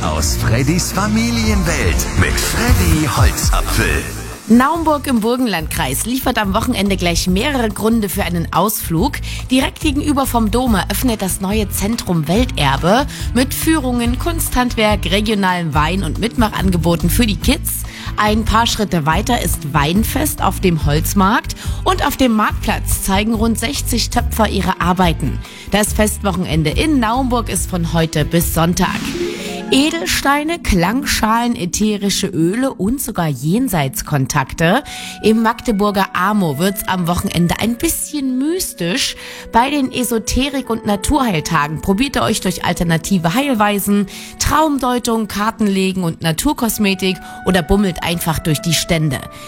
aus Freddys Familienwelt mit Freddy Holzapfel. Naumburg im Burgenlandkreis liefert am Wochenende gleich mehrere Gründe für einen Ausflug. Direkt gegenüber vom Dom eröffnet das neue Zentrum Welterbe mit Führungen, Kunsthandwerk, regionalem Wein und Mitmachangeboten für die Kids. Ein paar Schritte weiter ist Weinfest auf dem Holzmarkt und auf dem Marktplatz zeigen rund 60 Töpfer ihre Arbeiten. Das Festwochenende in Naumburg ist von heute bis Sonntag. Edelsteine, Klangschalen, ätherische Öle und sogar Jenseitskontakte. Im Magdeburger Amo wird's am Wochenende ein bisschen mystisch. Bei den Esoterik- und Naturheiltagen probiert ihr euch durch alternative Heilweisen, Traumdeutung, Kartenlegen und Naturkosmetik oder bummelt einfach durch die Stände.